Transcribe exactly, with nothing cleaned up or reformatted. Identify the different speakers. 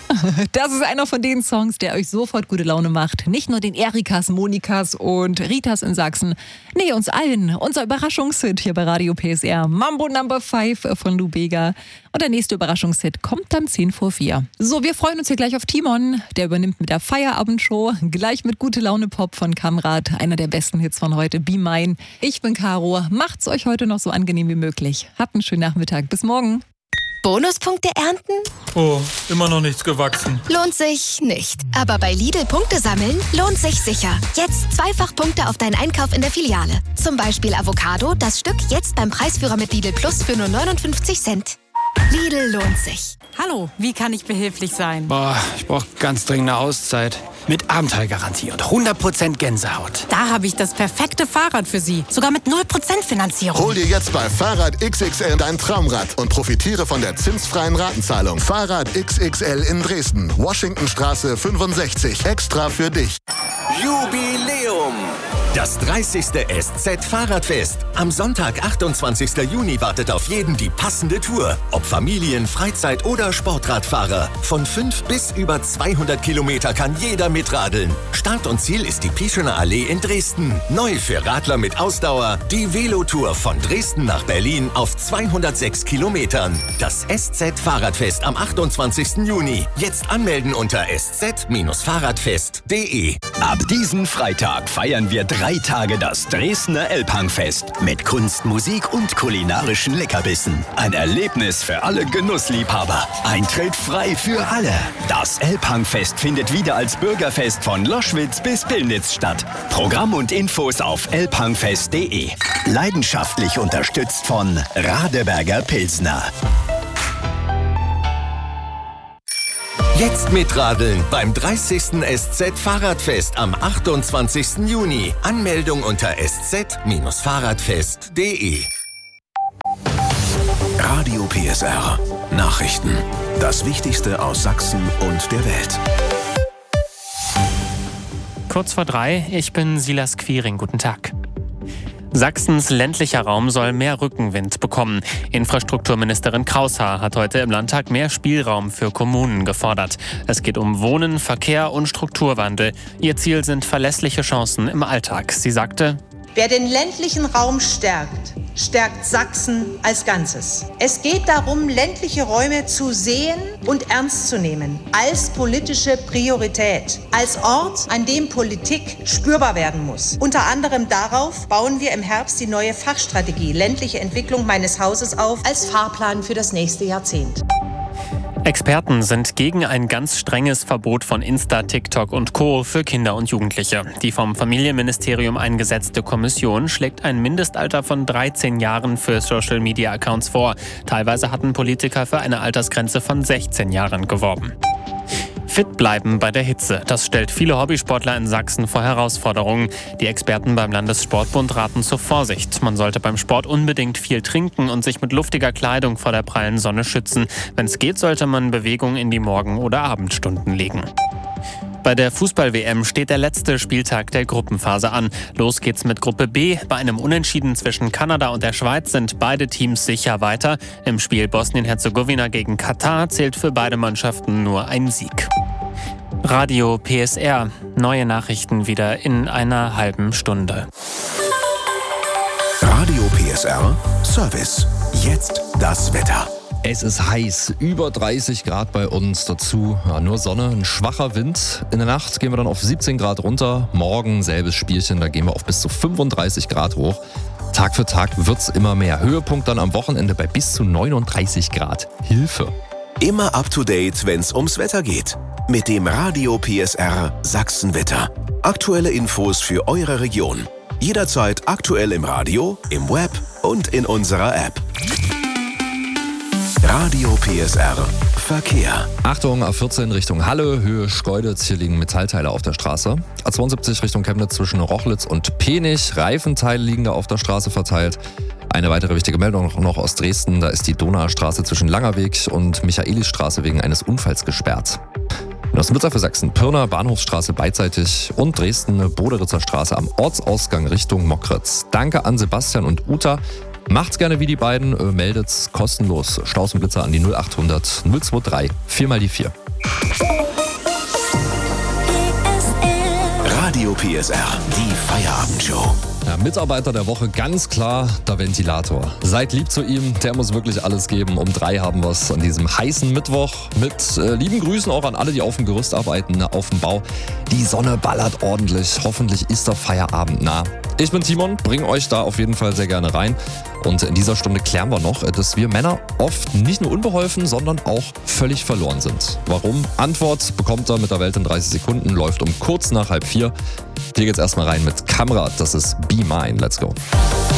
Speaker 1: Das ist einer von den Songs, der euch sofort gute Laune macht. Nicht nur den Erikas, Monikas und Ritas in Sachsen. Nee, uns allen. Unser Überraschungshit hier bei Radio P S R. Mambo Number five von Lou Bega. Und der nächste Überraschungshit kommt dann zehn vor vier. So, wir freuen uns hier gleich auf Timon. Der übernimmt mit der Feierabendshow. Gleich mit Gute Laune Pop von Kamrat. Einer der besten Hits von heute. Be Mine. Ich bin Caro. Macht's euch heute noch so angenehm wie möglich. Habt einen schönen Nachmittag. Bis morgen.
Speaker 2: Bonuspunkte ernten?
Speaker 3: Oh, immer noch nichts gewachsen.
Speaker 2: Lohnt sich nicht. Aber bei Lidl Punkte sammeln lohnt sich sicher. Jetzt zweifach Punkte auf deinen Einkauf in der Filiale. Zum Beispiel Avocado, das Stück jetzt beim Preisführer mit Lidl Plus für nur neunundfünfzig Cent. Lidl lohnt sich.
Speaker 4: Hallo, wie kann ich behilflich sein?
Speaker 5: Boah, ich brauche ganz dringend eine Auszeit. Mit Abenteuergarantie und hundert Prozent Gänsehaut.
Speaker 4: Da habe ich das perfekte Fahrrad für Sie. Sogar mit null Prozent Finanzierung.
Speaker 6: Hol dir jetzt bei Fahrrad X X L dein Traumrad und profitiere von der zinsfreien Ratenzahlung. Fahrrad X X L in Dresden. Washingtonstraße fünfundsechzig. Extra für dich.
Speaker 7: Jubiläum! Das dreißigste S Z-Fahrradfest. Am Sonntag, achtundzwanzigsten Juni, wartet auf jeden die passende Tour. Ob Familien-, Freizeit- oder Sportradfahrer. Von fünf bis über zweihundert Kilometer kann jeder mitradeln. Start und Ziel ist die Pischener Allee in Dresden. Neu für Radler mit Ausdauer, die Velotour von Dresden nach Berlin auf zweihundertsechs Kilometern. Das S Z-Fahrradfest am achtundzwanzigsten Juni. Jetzt anmelden unter s z fahrradfest punkt de.
Speaker 8: Ab diesen Freitag feiern wir drei Tage das Dresdner Elbhangfest mit Kunst, Musik und kulinarischen Leckerbissen. Ein Erlebnis für alle Genussliebhaber. Eintritt frei für alle. Das Elbhangfest findet wieder als Bürgerfest von Loschwitz bis Pillnitz statt. Programm und Infos auf elbhangfest punkt de. Leidenschaftlich unterstützt von Radeberger Pilsner.
Speaker 7: Jetzt mitradeln beim dreißigsten S Z-Fahrradfest am achtundzwanzigsten Juni. Anmeldung unter s z fahrradfest punkt de.
Speaker 9: Radio P S R. Nachrichten. Das Wichtigste aus Sachsen und der Welt.
Speaker 10: Kurz vor drei, ich bin Silas Quiring. Guten Tag. Sachsens ländlicher Raum soll mehr Rückenwind bekommen. Infrastrukturministerin Kraushaar hat heute im Landtag mehr Spielraum für Kommunen gefordert. Es geht um Wohnen, Verkehr und Strukturwandel. Ihr Ziel sind verlässliche Chancen im Alltag. Sie sagte:
Speaker 11: Wer den ländlichen Raum stärkt, stärkt Sachsen als Ganzes. Es geht darum, ländliche Räume zu sehen und ernst zu nehmen, als politische Priorität, als Ort, an dem Politik spürbar werden muss. Unter anderem darauf bauen wir im Herbst die neue Fachstrategie ländliche Entwicklung meines Hauses auf, als Fahrplan für das nächste Jahrzehnt.
Speaker 10: Experten sind gegen ein ganz strenges Verbot von Insta, TikTok und Co. für Kinder und Jugendliche. Die vom Familienministerium eingesetzte Kommission schlägt ein Mindestalter von dreizehn Jahren für Social-Media-Accounts vor. Teilweise hatten Politiker für eine Altersgrenze von sechzehn Jahren geworben. Fit bleiben bei der Hitze. Das stellt viele Hobbysportler in Sachsen vor Herausforderungen. Die Experten beim Landessportbund raten zur Vorsicht. Man sollte beim Sport unbedingt viel trinken und sich mit luftiger Kleidung vor der prallen Sonne schützen. Wenn es geht, sollte man Bewegung in die Morgen- oder Abendstunden legen. Bei der Fußball-W M steht der letzte Spieltag der Gruppenphase an. Los geht's mit Gruppe B. Bei einem Unentschieden zwischen Kanada und der Schweiz sind beide Teams sicher weiter. Im Spiel Bosnien-Herzegowina gegen Katar zählt für beide Mannschaften nur ein Sieg. Radio P S R. Neue Nachrichten wieder in einer halben Stunde.
Speaker 9: Radio P S R Service. Jetzt das Wetter.
Speaker 12: Es ist heiß, über dreißig Grad bei uns, dazu ja, nur Sonne, ein schwacher Wind. In der Nacht gehen wir dann auf siebzehn Grad runter, morgen selbes Spielchen, da gehen wir auf bis zu fünfunddreißig Grad hoch. Tag für Tag wird's immer mehr, Höhepunkt dann am Wochenende bei bis zu neununddreißig Grad. Hilfe!
Speaker 9: Immer up to date, wenn's ums Wetter geht. Mit dem Radio P S R Sachsenwetter. Aktuelle Infos für eure Region. Jederzeit aktuell im Radio, im Web und in unserer App. Radio P S R Verkehr.
Speaker 12: Achtung, A vierzehn Richtung Halle, Höhe Schkeuditz. Hier liegen Metallteile auf der Straße. A zweiundsiebzig Richtung Chemnitz zwischen Rochlitz und Penich. Reifenteile liegen da auf der Straße verteilt. Eine weitere wichtige Meldung noch aus Dresden. Da ist die Donaustraße zwischen Langerweg und Michaelisstraße wegen eines Unfalls gesperrt. Und aus Mittel für Sachsen, Pirna, Bahnhofsstraße beidseitig und Dresden, Boderitzer Straße am Ortsausgang Richtung Mockritz. Danke an Sebastian und Uta. Macht's gerne wie die beiden, äh, meldet's kostenlos Staus und Blitzer an die null achthundert null zwei drei vier mal die vier.
Speaker 9: Radio P S R, die Feierabendshow.
Speaker 12: Ja, Mitarbeiter der Woche, ganz klar der Ventilator. Seid lieb zu ihm, der muss wirklich alles geben. Um drei haben wir es an diesem heißen Mittwoch. Mit äh, lieben Grüßen auch an alle, die auf dem Gerüst arbeiten, auf dem Bau. Die Sonne ballert ordentlich. Hoffentlich ist der Feierabend nah. Ich bin Timon, bringe euch da auf jeden Fall sehr gerne rein. Und in dieser Stunde klären wir noch, dass wir Männer oft nicht nur unbeholfen, sondern auch völlig verloren sind. Warum? Antwort bekommt er mit der Welt in dreißig Sekunden, läuft um kurz nach halb vier. Hier geht's erstmal rein mit Kamrat, das ist Be Mine. Let's go.